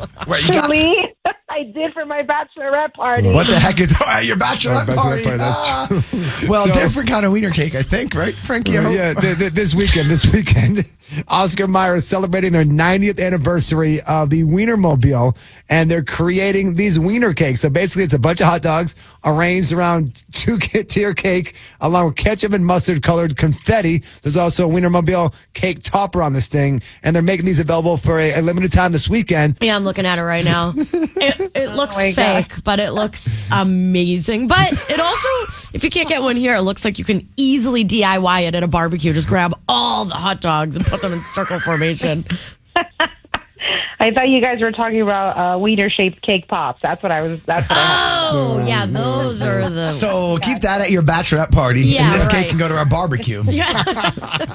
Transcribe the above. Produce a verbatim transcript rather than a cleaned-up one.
Wait, you got Me? I did for my bachelorette party. what the heck is oh, your bachelorette Oh, bachelorette party? party, that's Ah. true. Well, So- different kind of wiener cake, I think, right, Frankie? I hope? Yeah, th- th- this weekend, this weekend, Oscar Mayer is celebrating their ninetieth anniversary of the Wienermobile, and they're creating these wiener cakes. So basically, it's a bunch of hot dogs arranged around two-tier cake, along with ketchup and mustard-colored confetti. There's also a Wienermobile cake topper on this thing, and they're making these available for a, a limited time this weekend. Yeah, I'm looking at it right now. It, it looks my fake, God. but it looks amazing. But it also, if you can't get one here, it looks like you can easily D I Y it at a barbecue. Just grab all the hot dogs and put them in circle formation. I thought you guys were talking about uh, wiener-shaped cake pops. That's what I was. That's what I had. Oh, yeah, those are the. So keep that at your bachelorette party, Yeah, and this right. cake can go to our barbecue. Yeah.